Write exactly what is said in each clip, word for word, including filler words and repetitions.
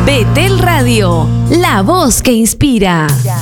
Betel Radio, la voz que inspira.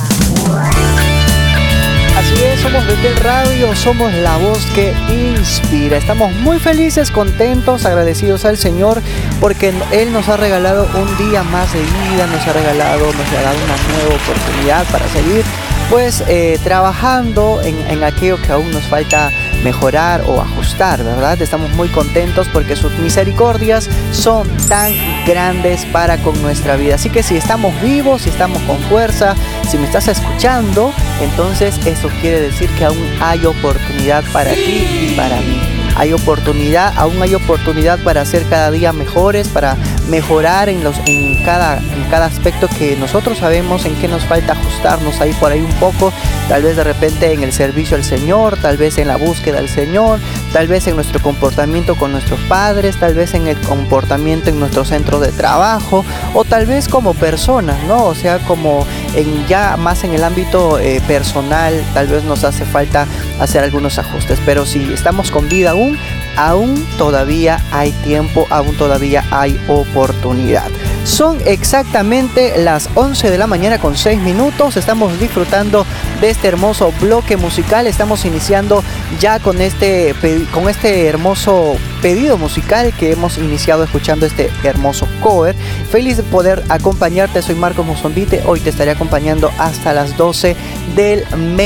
Así es, somos Betel Radio, somos la voz que inspira. Estamos muy felices, contentos, agradecidos al Señor porque Él nos ha regalado un día más de vida, nos ha regalado, nos ha dado una nueva oportunidad para seguir pues eh, trabajando en, en aquello que aún nos falta mejorar o ajustar, ¿verdad? Estamos muy contentos porque sus misericordias son tan grandes para con nuestra vida. Así que si estamos vivos, si estamos con fuerza, si me estás escuchando, entonces eso quiere decir que aún hay oportunidad para ti y para mí. Hay oportunidad, aún hay oportunidad para ser cada día mejores, para mejorar en, los, en, cada, en cada aspecto que nosotros sabemos en qué nos falta ajustarnos ahí por ahí un poco, tal vez de repente en el servicio al Señor, tal vez en la búsqueda del Señor, tal vez en nuestro comportamiento con nuestros padres, tal vez en el comportamiento en nuestro centro de trabajo o tal vez como personas, ¿no? O sea, como en ya más en el ámbito eh, personal, tal vez nos hace falta hacer algunos ajustes, pero si estamos con vida aún, aún todavía hay tiempo, aún todavía hay oportunidad. Son exactamente las once de la mañana con seis minutos. Estamos disfrutando de este hermoso bloque musical. Estamos iniciando ya con este, con este hermoso pedido musical que hemos iniciado escuchando este hermoso cover. Feliz de poder acompañarte. Soy Marcos Mozombite. Hoy te estaré acompañando hasta las doce del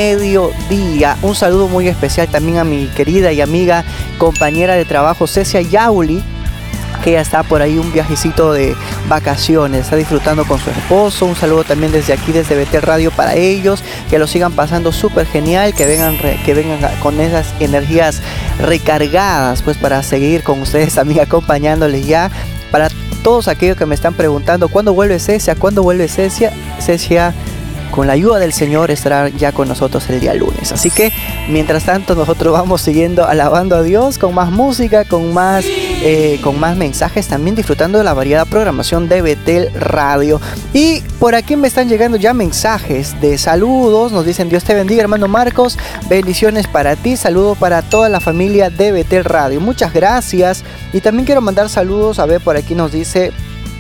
mediodía. Un saludo muy especial también a mi querida y amiga compañera de trabajo Cecia Yauli, que ya está por ahí un viajecito de vacaciones, está disfrutando con su esposo. Un saludo también desde aquí, desde Betel Radio para ellos, que lo sigan pasando súper genial, que vengan, que vengan con esas energías recargadas, pues para seguir con ustedes también acompañándoles ya. Para todos aquellos que me están preguntando, ¿cuándo vuelve Cecia? ¿Cuándo vuelve Cecia? Cecia, con la ayuda del Señor, estará ya con nosotros el día lunes. Así que, mientras tanto, nosotros vamos siguiendo alabando a Dios con más música, con más, eh, con más mensajes, también disfrutando de la variada programación de Betel Radio. Y por aquí me están llegando ya mensajes de saludos. Nos dicen: Dios te bendiga, hermano Marcos. Bendiciones para ti. Saludos para toda la familia de Betel Radio. Muchas gracias. Y también quiero mandar saludos. A ver, por aquí nos dice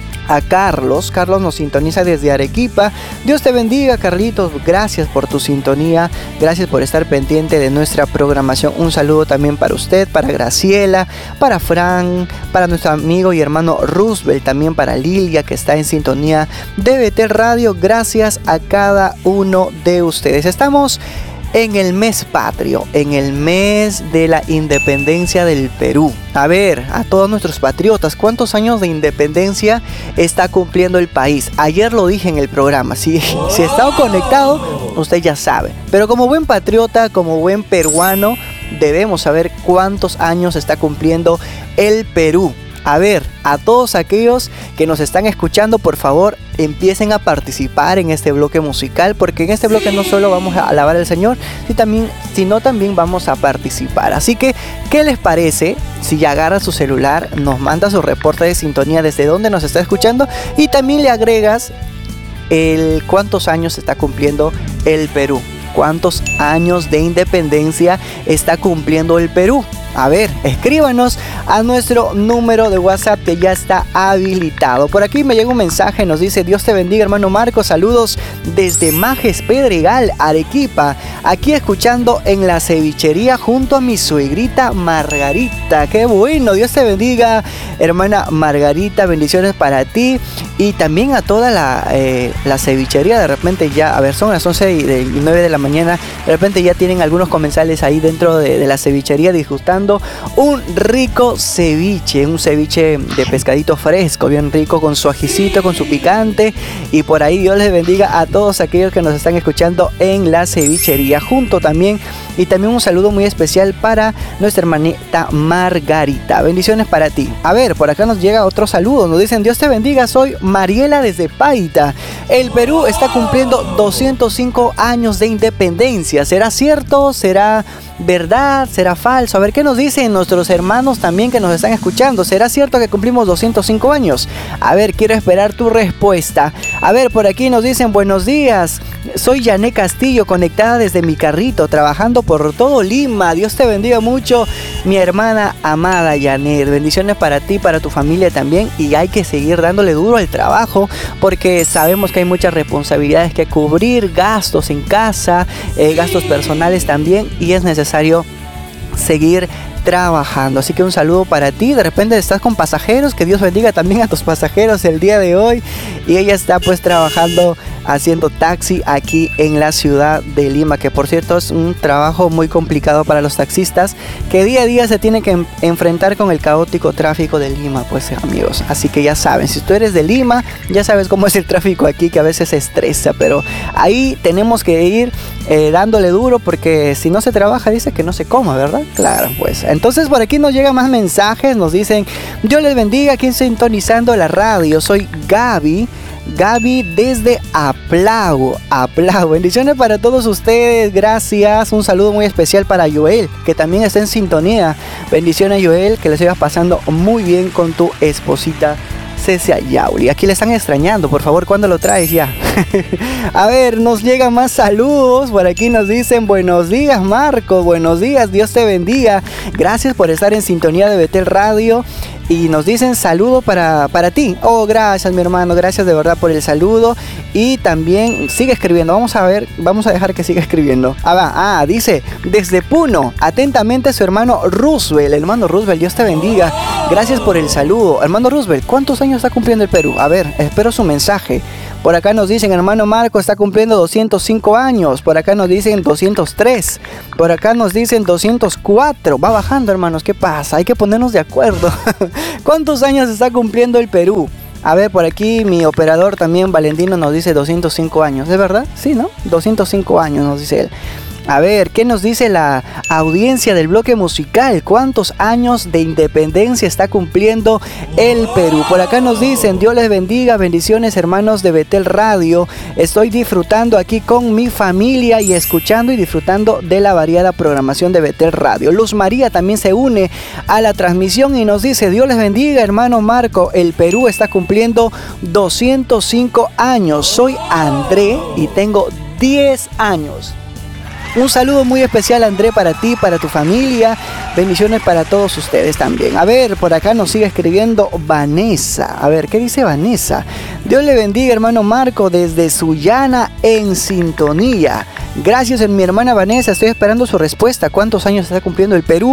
a Carlos. Carlos nos sintoniza desde Arequipa. Dios te bendiga, Carlitos. Gracias por tu sintonía. Gracias por estar pendiente de nuestra programación. Un saludo también para usted, para Graciela, para Fran, para nuestro amigo y hermano Roosevelt, también para Lilia, que está en sintonía de Betel Radio. Gracias a cada uno de ustedes. Estamos en el mes patrio, en el mes de la independencia del Perú. A ver, a todos nuestros patriotas, ¿cuántos años de independencia está cumpliendo el país? Ayer lo dije en el programa. Si, si ha estado conectado, usted ya sabe. Pero como buen patriota, como buen peruano, debemos saber cuántos años está cumpliendo el Perú. A ver, a todos aquellos que nos están escuchando, por favor, empiecen a participar en este bloque musical, porque en este bloque no solo vamos a alabar al Señor, sino también, sino también vamos a participar. Así que, ¿qué les parece si ya agarra su celular, nos manda su reporte de sintonía desde donde nos está escuchando y también le agregas el cuántos años está cumpliendo el Perú? ¿Cuántos años de independencia está cumpliendo el Perú? A ver, escríbanos a nuestro número de WhatsApp que ya está habilitado. Por aquí me llega un mensaje, nos dice: Dios te bendiga, hermano Marcos. Saludos desde Majes Pedregal, Arequipa. Aquí escuchando en la cevichería junto a mi suegrita Margarita. ¡Qué bueno! Dios te bendiga, hermana Margarita. Bendiciones para ti y también a toda la, eh, la cevichería. De repente ya, a ver, son las once y nueve de la mañana. De repente ya tienen algunos comensales ahí dentro de, de la cevichería disgustando un rico ceviche, un ceviche de pescadito fresco, bien rico, con su ajicito, con su picante. Y por ahí Dios les bendiga a todos aquellos que nos están escuchando en la cevichería. Junto también, y también un saludo muy especial para nuestra hermanita Margarita. Bendiciones para ti. A ver, por acá nos llega otro saludo. Nos dicen: Dios te bendiga, soy Mariela desde Paita. El Perú está cumpliendo doscientos cinco años de independencia. ¿Será cierto? ¿Será verdad? ¿Será falso? A ver, ¿qué nos dicen nuestros hermanos también que nos están escuchando? ¿Será cierto que cumplimos doscientos cinco años? A ver, quiero esperar tu respuesta. A ver, por aquí nos dicen: buenos días. Soy Yané Castillo, conectada desde mi carrito, trabajando por todo Lima. Dios te bendiga mucho, mi hermana amada Yané. Bendiciones para ti, para tu familia también. Y hay que seguir dándole duro al trabajo, porque sabemos que hay muchas responsabilidades que cubrir, gastos en casa, eh, gastos personales también, y es necesario seguir trabajando. Así que un saludo para ti. De repente estás con pasajeros, que Dios bendiga también a tus pasajeros el día de hoy. Y ella está pues trabajando haciendo taxi aquí en la ciudad de Lima, que por cierto es un trabajo muy complicado para los taxistas, que día a día se tienen que en- enfrentar con el caótico tráfico de Lima, pues amigos. Así que ya saben, si tú eres de Lima, ya sabes cómo es el tráfico aquí, que a veces se estresa, pero ahí tenemos que ir eh, dándole duro, porque si no se trabaja, dice que no se coma, ¿verdad? Claro, pues. Entonces por aquí nos llegan más mensajes, nos dicen: Dios les bendiga, aquí sintonizando la radio, soy Gaby. Gaby desde Aplago, Aplago. Bendiciones para todos ustedes, gracias. Un saludo muy especial para Joel, que también está en sintonía. Bendiciones, Joel, que le sigas pasando muy bien con tu esposita Cecia Yauli. Aquí le están extrañando, por favor, ¿cuándo lo traes ya? A ver, nos llegan más saludos. Por aquí nos dicen: buenos días, Marco, buenos días, Dios te bendiga. Gracias por estar en sintonía de Betel Radio. Y nos dicen: saludo para, para ti. Oh, gracias, mi hermano, gracias de verdad por el saludo. Y también sigue escribiendo. Vamos a ver, vamos a dejar que siga escribiendo. Ah, va, ah, dice: desde Puno, atentamente su hermano Roosevelt. Hermano Roosevelt, Dios te bendiga. Gracias por el saludo. Hermano Roosevelt, ¿cuántos años está cumpliendo el Perú? A ver, espero su mensaje. Por acá nos dicen: hermano Marco está cumpliendo doscientos cinco años. Por acá nos dicen doscientos tres. Por acá nos dicen doscientos cuatro. Va bajando, hermanos, ¿qué pasa? Hay que ponernos de acuerdo. ¿Cuántos años está cumpliendo el Perú? A ver, por aquí mi operador también, Valentino, nos dice doscientos cinco años. ¿Es verdad? Sí, ¿no? doscientos cinco años nos dice él. A ver, ¿qué nos dice la audiencia del bloque musical? ¿Cuántos años de independencia está cumpliendo el Perú? Por acá nos dicen: Dios les bendiga, bendiciones hermanos de Betel Radio. Estoy disfrutando aquí con mi familia y escuchando y disfrutando de la variada programación de Betel Radio. Luz María también se une a la transmisión y nos dice: Dios les bendiga, hermano Marco. El Perú está cumpliendo doscientos cinco años. Soy André y tengo diez años. Un saludo muy especial, André, para ti, para tu familia. Bendiciones para todos ustedes también. A ver, por acá nos sigue escribiendo Vanessa. A ver, ¿qué dice Vanessa? Dios le bendiga, hermano Marco, desde Sullana en sintonía. Gracias, mi hermana Vanessa. Estoy esperando su respuesta. ¿Cuántos años está cumpliendo el Perú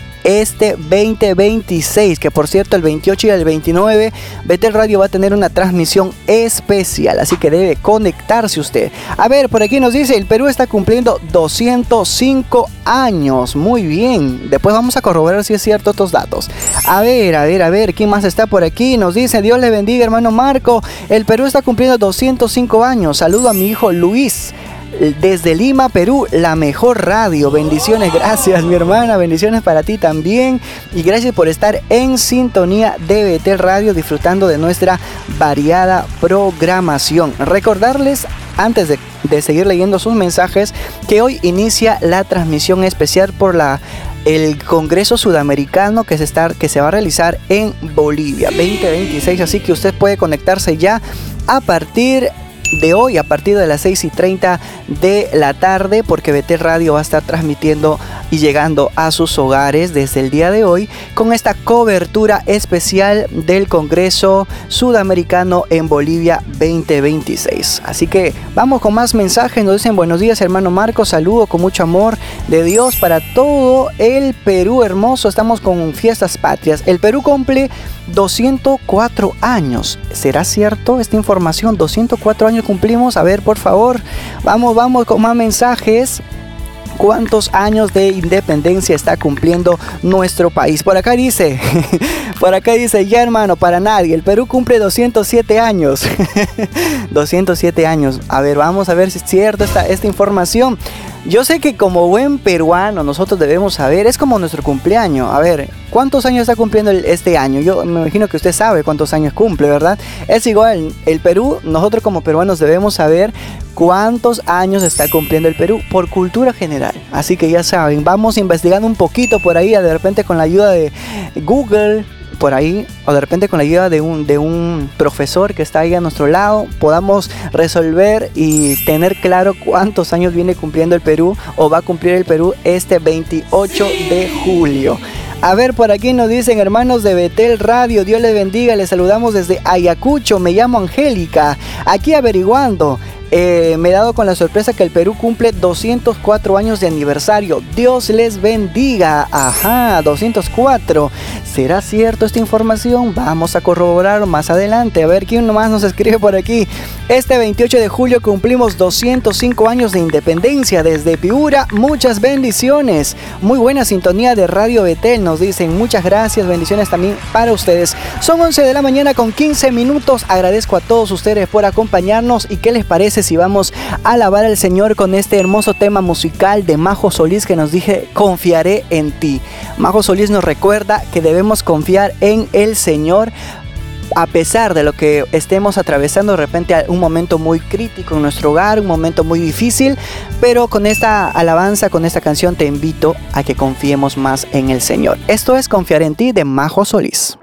este veinte veintiséis? Que por cierto, el veintiocho y el veintinueve Betel Radio va a tener una transmisión especial, así que debe conectarse usted. A ver, por aquí nos dice: el Perú está cumpliendo doscientos cinco años. Muy bien, después vamos a corroborar si es cierto estos datos. A ver, a ver, a ver, ¿quién más está por aquí? Nos dice: Dios le bendiga, hermano Marco, el Perú está cumpliendo doscientos cinco años. Saludo a mi hijo Luis desde Lima, Perú, la mejor radio. Bendiciones, gracias, mi hermana. Bendiciones para ti también. Y gracias por estar en sintonía de Betel Radio, disfrutando de nuestra variada programación. Recordarles, antes de, de seguir leyendo sus mensajes, que hoy inicia la transmisión especial por la el Congreso Sudamericano que se, está, que se va a realizar en Bolivia veinte veintiséis. Así que usted puede conectarse ya a partir de hoy, a partir de las seis y treinta de la tarde, porque Betel Radio va a estar transmitiendo y llegando a sus hogares desde el día de hoy con esta cobertura especial del Congreso Sudamericano en Bolivia veinte veintiséis. Así que vamos con más mensajes. Nos dicen: buenos días, hermano Marco, saludo con mucho amor de Dios para todo el Perú hermoso. Estamos con fiestas patrias. El Perú cumple doscientos cuatro años. ¿Será cierto esta información? doscientos cuatro años cumplimos. A ver, por favor, vamos, vamos con más mensajes. ¿Cuántos años de independencia está cumpliendo nuestro país? Por acá dice, por acá dice: ya, hermano, para nadie. El Perú cumple doscientos siete años. doscientos siete años. A ver, vamos a ver si es cierto esta, esta información. Yo sé que como buen peruano nosotros debemos saber, es como nuestro cumpleaños. A ver, ¿cuántos años está cumpliendo el, este año? Yo me imagino que usted sabe cuántos años cumple, ¿verdad? Es igual, el Perú, nosotros como peruanos debemos saber cuántos años está cumpliendo el Perú por cultura general. Así que ya saben, vamos investigando un poquito por ahí, de repente con la ayuda de Google, por ahí, o de repente con la ayuda de un, de un profesor que está ahí a nuestro lado, podamos resolver y tener claro cuántos años viene cumpliendo el Perú o va a cumplir el Perú este veintiocho de julio. A ver, por aquí nos dicen hermanos de Betel Radio, Dios les bendiga, les saludamos desde Ayacucho, me llamo Angélica, aquí averiguando. Eh, me he dado con la sorpresa que el Perú cumple doscientos cuatro años de aniversario. Dios les bendiga. Ajá, doscientos cuatro. ¿Será cierto esta información? Vamos a corroborar más adelante. A ver quién más nos escribe por aquí. Este veintiocho de julio cumplimos doscientos cinco años de independencia desde Piura. Muchas bendiciones. Muy buena sintonía de Radio Betel, nos dicen. Muchas gracias, bendiciones también para ustedes. Son once de la mañana con quince minutos. Agradezco a todos ustedes por acompañarnos. ¿Y qué les parece si vamos a alabar al Señor con este hermoso tema musical de Majo Solís que nos dije, confiaré en ti? Majo Solís nos recuerda que debemos confiar en el Señor a pesar de lo que estemos atravesando, de repente un momento muy crítico en nuestro hogar, un momento muy difícil, pero con esta alabanza, con esta canción te invito a que confiemos más en el Señor. Esto es Confiar en ti de Majo Solís.